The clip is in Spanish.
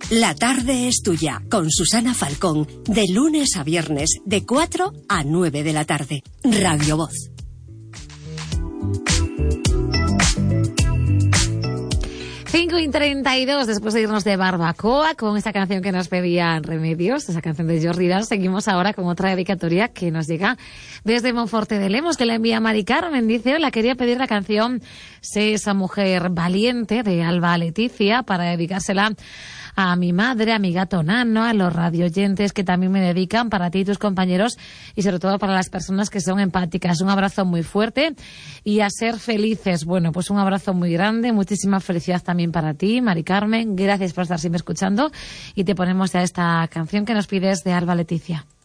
La tarde es tuya, con Susana Falcón, de lunes a viernes, de 4 a 9 de la tarde. Radio Voz. Cinco y 32, después de irnos de barbacoa con esta canción que nos pedían Remedios, esa canción de Jordi Dan, seguimos ahora con otra dedicatoria que nos llega desde Monforte de Lemos, que la envía Mari Carmen. Dice: hola, quería pedir la canción Sé esa mujer valiente de Alba Leticia para dedicársela a mi madre, a mi gato Nano, a los radioyentes que también me dedican, para ti y tus compañeros, y sobre todo para las personas que son empáticas. Un abrazo muy fuerte y a ser felices. Bueno, pues un abrazo muy grande, muchísima felicidad también para ti, Mari Carmen. Gracias por estar siempre escuchando, y te ponemos ya esta canción que nos pides de Alba Leticia.